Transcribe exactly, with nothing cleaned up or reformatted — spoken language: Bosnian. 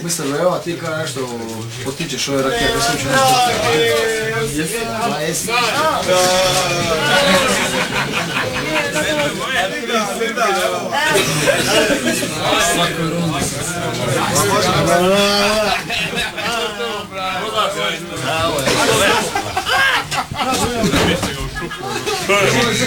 mister Veo, ti kada nešto potičeš ove rakije, da se uči nešto? Jesi? Pa jesi. Svakoj rundi se Bravo je.